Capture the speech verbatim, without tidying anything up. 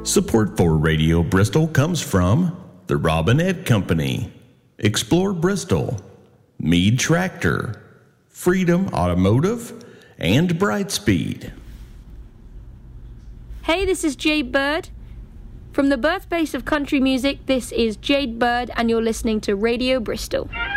Support for Radio Bristol comes from the Robinette Company, Explore Bristol, Mead Tractor, Freedom Automotive, and Brightspeed. Hey, this is Jade Bird. From the birthplace of country music, this is Jade Bird, and you're listening to Radio Bristol.